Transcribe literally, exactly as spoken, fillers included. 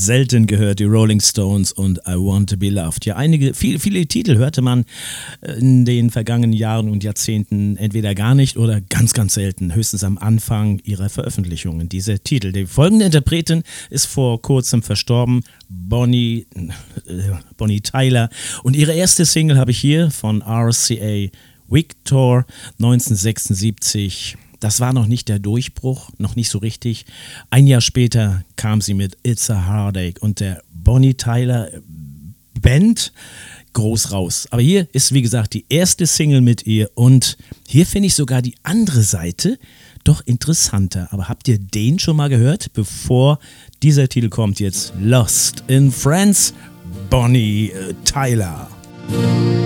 selten gehört, die Rolling Stones und I Want to Be Loved. Ja, einige, viele, viele Titel hörte man in den vergangenen Jahren und Jahrzehnten entweder gar nicht oder ganz, ganz selten, höchstens am Anfang ihrer Veröffentlichungen. Diese Titel. Die folgende Interpretin ist vor kurzem verstorben, Bonnie, äh, Bonnie Tyler. Und ihre erste Single habe ich hier von R C A Victor neunzehnhundertsechsundsiebzig. Das war noch nicht der Durchbruch, noch nicht so richtig. Ein Jahr später kam sie mit It's a Heartache und der Bonnie Tyler Band groß raus. Aber hier ist, wie gesagt, die erste Single mit ihr und hier finde ich sogar die andere Seite doch interessanter. Aber habt ihr den schon mal gehört, bevor dieser Titel kommt jetzt? Lost in France, Bonnie Tyler.